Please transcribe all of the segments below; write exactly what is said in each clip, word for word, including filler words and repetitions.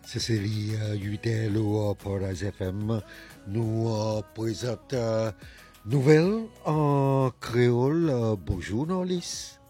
Cécile Huitel au Paradise F M nous euh, présente euh, nouvelle en créole. Euh, bonjour Norlis.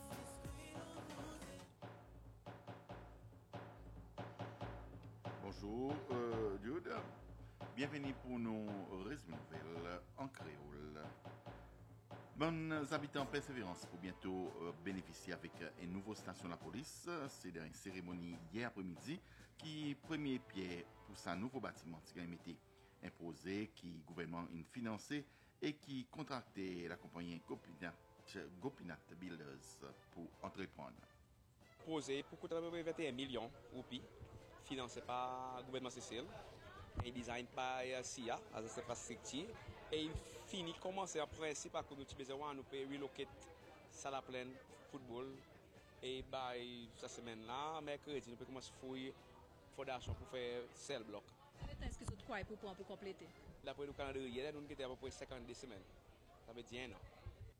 Bonjour euh, Jude, bienvenue pour nos résumes nouvelles en créole. Bonnes habitants Persévérance pour bientôt euh, bénéficier avec euh, une nouvelle station de la police. C'est dans une cérémonie hier après-midi qui premier pied pour sa nouveau bâtiment qui a été imposé, qui le gouvernement a financé et qui contracté la compagnie Gopinat, Gopinat Builders pour entreprendre. Posé pour coûter à peu près vingt et un millions de roupies, financé par le gouvernement Cécile, et design par S I A, Agence Infrastructure, et il finit commencer en principe à nous besoin nous peut relocate ça la pleine football et bah cette semaine là mercredi nous peut commencer fouiller fondation pour faire cell bloc. Est-ce que c'est quoi pour pour compléter? Là pour le calendrier nous était à peu près cinquante-deux semaines. Ça veut dire un an.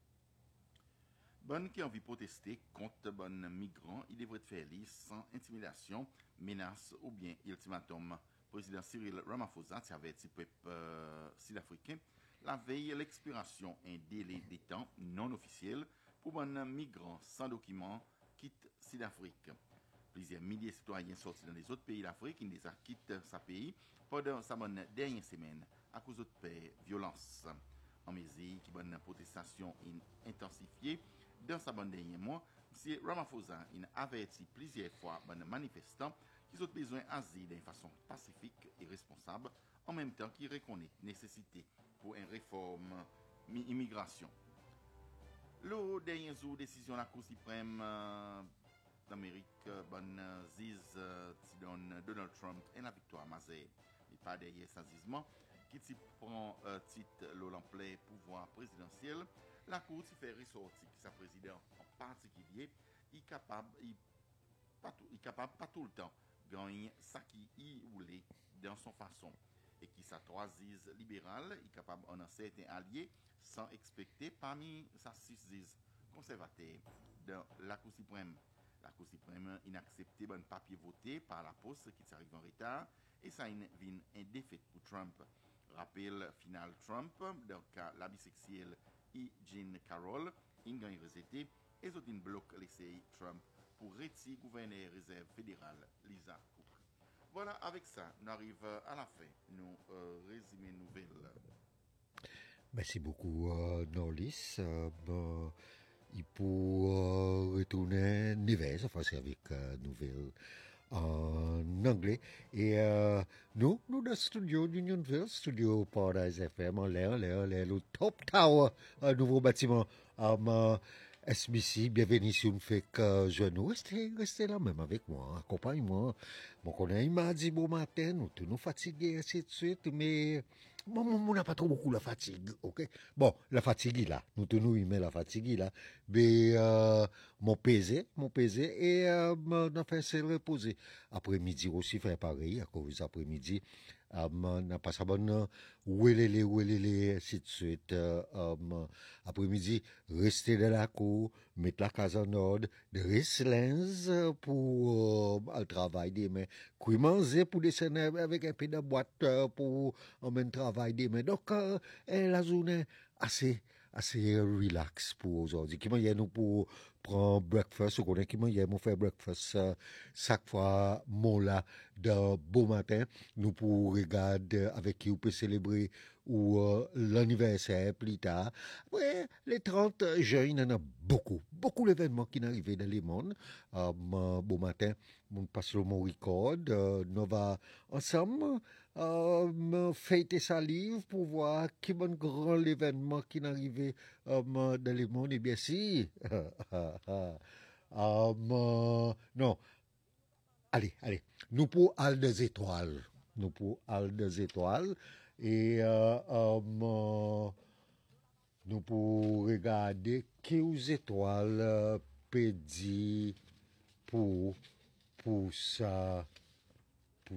Bonne qui a envie de protester contre bonnes migrants, il devrait faire lire sans intimidation, menace ou bien ultimatum. Président Cyril Ramaphosa a averti le peuple euh, sud-africain la veille l'expiration un délai de temps non officiel pour bonnes migrants sans documents quittent Sud-Afrique. Plusieurs milliers de citoyens sortis dans les autres pays d'Afrique qui déjà quittent sa pays pendant sa bonne dernière semaine à cause de paix violence. En mesure qui bonne protestation intensifiée dans sa bonne dernier mois, M. Ramaphosa a averti plusieurs fois les manifestants qui ont besoin d'asile d'une façon pacifique et responsable, en même temps qu'ils reconnaissent la nécessité pour une réforme immigration. Le dernier jour, décision de la Cour suprême euh, d'Amérique, bonne ziz euh, Donald Trump et la victoire Mazé. Et pas derrière sa zizement, qui prend euh, titre l'Olympique pouvoir présidentiel. La Cour s'y fait ressortir que sa président en particulier est capable, il, pas tout, il capable pas tout le temps gagner ça qui y voulait dans son façon et qui sa troisième libérale est capable en un certain allié sans expecter parmi sa six conservateur dans la Cour suprême. La Cour suprême inaccepté bon papier voté par la poste qui arrive en retard et ça vient un défaite pour Trump. Rappel final Trump dans le cas la bisexuelle et Jean Carroll, il gagne rejeté et autres bloquent l'essai Trump pour retirer gouverneur réserve fédérale Lisa Cook. Voilà, avec ça, nous arrivons à la fin. Nous euh, résumons nouvelles. Merci beaucoup euh, Norlis. Euh, bon, il faut euh, retourner Neves, enfin c'est avec euh, nouvelles en anglais. Et euh, nous, nous dans le studio d'Unionville, studio Paradise F M, en l'air, l'air, l'air, le Top Tower, un nouveau bâtiment. Um, S B C, bienvenue si vous faites que je nous restez, restez là même avec moi, accompagne-moi. Mon collègue il m'a dit bon matin, nous tous nous fatigués, ainsi de suite, mais moi, on n'a pas trop beaucoup la fatigue, ok? Bon, la fatigue est là, nous tous nous, il met la fatigue est là, mais euh, mon pesé, mon pesé, et euh, on a fait se reposer. Après-midi aussi, faire pareil, à cause après-midi, on n'a pas ça bonne, ouelele, ouelele, ainsi de suite. Euh, um, après-midi, rester dans la cour, mettre la case en ordre, de rester pour euh, le travail demain, puis manger pour descendre avec un peu de boîte euh, pour en même travail demain. Donc, euh, la journée assez assez relax pour aujourd'hui. Qui m'a nous pour prendre breakfast, ou qu'on qui m'a nous faire breakfast euh, chaque fois mon là de beau matin, nous pour regarder avec qui on peut célébrer ou euh, l'anniversaire plus tard. Ouais, les trente juin, il y en a beaucoup, beaucoup d'événements qui arrivent dans le monde. Euh, bon matin, on passe le mot record, euh, nous va ensemble euh, fêter sa livre pour voir quel bon grand événement qui est arrivé euh, dans le monde. Et bien si, euh, non, allez, allez, nous pour aller des étoiles, nous pour aller des étoiles et euh, euh, nous pour regarder quelles étoiles euh, peut dire pour, pour ça.